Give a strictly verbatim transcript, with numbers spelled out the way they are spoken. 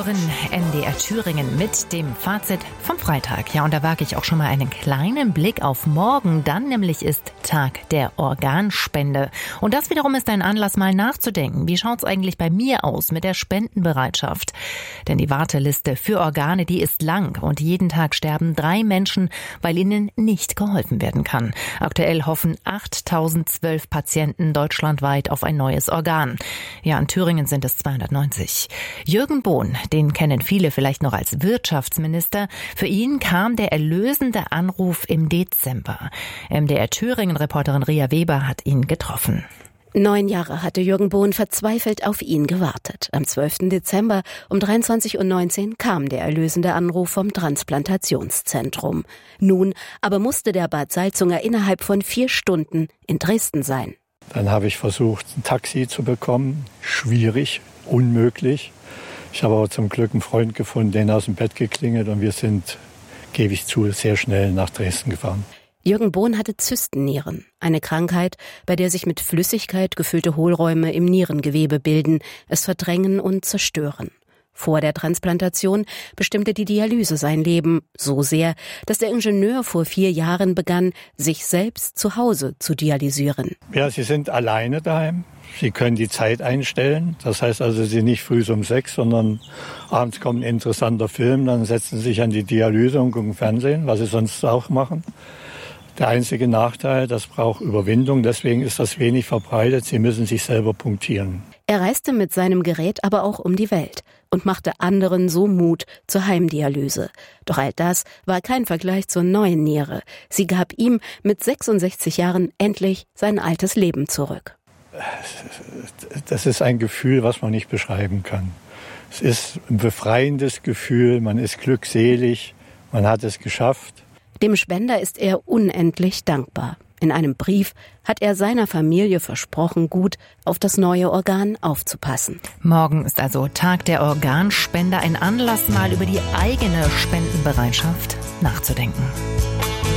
hören N D R Thüringen mit dem Fazit vom Freitag. Ja, und da wage ich auch schon mal einen kleinen Blick auf morgen. Dann nämlich ist Tag der Organspende. Und das wiederum ist ein Anlass, mal nachzudenken. Wie schaut's eigentlich bei mir aus mit der Spendenbereitschaft? Denn die Warteliste für Organe, die ist lang. Und jeden Tag sterben drei Menschen, weil ihnen nicht geholfen werden kann. Aktuell hoffen achttausendzwölf Patienten deutschlandweit auf ein neues Organ. Ja, in Thüringen sind es zweihundertneunzig. Jürgen Bohn, den kennen viele vielleicht noch als Wirtschaftsminister. Für ihn kam der erlösende Anruf im Dezember. M D R Thüringen-Reporterin Ria Weber hat ihn getroffen. Neun Jahre hatte Jürgen Bohn verzweifelt auf ihn gewartet. Am zwölften Dezember um dreiundzwanzig Uhr neunzehn kam der erlösende Anruf vom Transplantationszentrum. Nun aber musste der Bad Salzunger innerhalb von vier Stunden in Dresden sein. Dann habe ich versucht, ein Taxi zu bekommen. Schwierig, unmöglich. Ich habe aber zum Glück einen Freund gefunden, den aus dem Bett geklingelt und wir sind, gebe ich zu, sehr schnell nach Dresden gefahren. Jürgen Bohn hatte Zystennieren, eine Krankheit, bei der sich mit Flüssigkeit gefüllte Hohlräume im Nierengewebe bilden, es verdrängen und zerstören. Vor der Transplantation bestimmte die Dialyse sein Leben so sehr, dass der Ingenieur vor vier Jahren begann, sich selbst zu Hause zu dialysieren. Ja, Sie sind alleine daheim. Sie können die Zeit einstellen. Das heißt also, Sie sind nicht früh um sechs, sondern abends kommt ein interessanter Film, dann setzen Sie sich an die Dialyse und gucken Fernsehen, was Sie sonst auch machen. Der einzige Nachteil, das braucht Überwindung, deswegen ist das wenig verbreitet. Sie müssen sich selber punktieren. Er reiste mit seinem Gerät aber auch um die Welt und machte anderen so Mut zur Heimdialyse. Doch all das war kein Vergleich zur neuen Niere. Sie gab ihm mit sechsundsechzig Jahren endlich sein altes Leben zurück. Das ist ein Gefühl, was man nicht beschreiben kann. Es ist ein befreiendes Gefühl, man ist glückselig, man hat es geschafft. Dem Spender ist er unendlich dankbar. In einem Brief hat er seiner Familie versprochen, gut auf das neue Organ aufzupassen. Morgen ist also Tag der Organspende, ein Anlass, mal über die eigene Spendenbereitschaft nachzudenken.